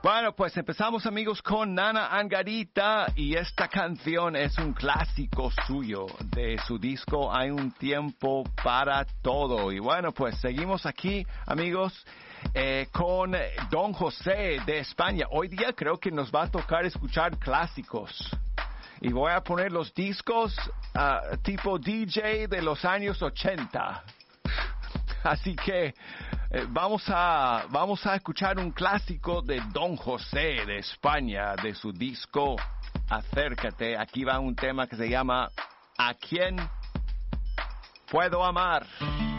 Bueno, pues empezamos amigos con Nana Angarita y esta canción es un clásico suyo de su disco Hay un tiempo para todo. Y bueno, pues seguimos aquí amigos con Don José de España. Hoy día creo que nos va a tocar escuchar clásicos. Y voy a poner los discos tipo DJ de los años 80. Así que vamos a escuchar un clásico de Don José de España, de su disco Acércate. Aquí va un tema que se llama ¿A quién puedo amar?